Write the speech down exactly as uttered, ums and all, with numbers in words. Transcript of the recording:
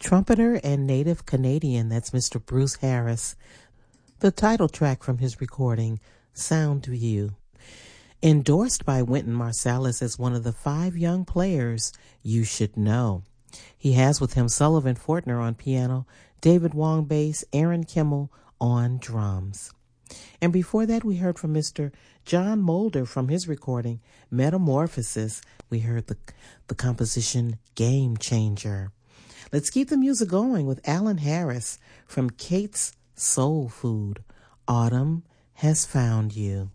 Trumpeter and native Canadian, that's Mister Bruce Harris. The title track from his recording, Sound View. Endorsed by Wynton Marsalis as one of the five young players you should know. He has with him Sullivan Fortner on piano, David Wong bass, Aaron Kimmel on drums. And before that, we heard from Mister John Mulder from his recording, Metamorphosis. We heard the, the composition Game Changer. Let's keep the music going with Alan Harris from Kate's Soul Food. Autumn Has Found You.